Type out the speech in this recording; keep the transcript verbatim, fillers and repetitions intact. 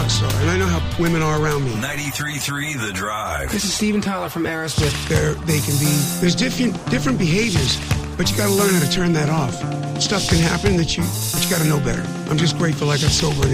rock star, and I know how women are around me. ninety-three point three The Drive. This is Steven Tyler from Aerosmith. There, they can be, there's different different behaviors, but you got to learn how to turn that off. Stuff can happen that you, but you got to know better. I'm just grateful I got sober.